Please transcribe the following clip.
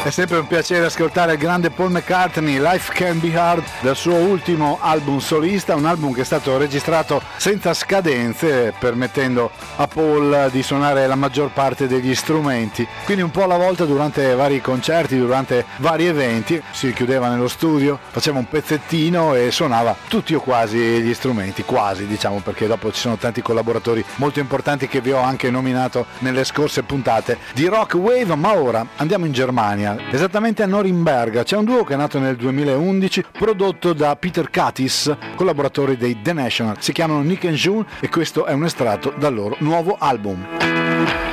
È sempre un piacere ascoltare il grande Paul McCartney, Life Can Be Hard, del suo ultimo album solista, un album che è stato registrato senza scadenze, permettendo a Paul di suonare la maggior parte degli strumenti, quindi un po' alla volta durante vari concerti, durante vari eventi, si chiudeva nello studio, faceva un pezzettino e suonava tutti o quasi gli strumenti, quasi diciamo, perché dopo ci sono tanti collaboratori molto importanti che vi ho anche nominato nelle scorse puntate di Rock Wave. Ma ora andiamo in Germania, esattamente a Norimberga. C'è un duo che è nato nel 2011, prodotto da Peter Katis, collaboratori dei The National. Si chiamano Nick and June e questo è un estratto dal loro nuovo album.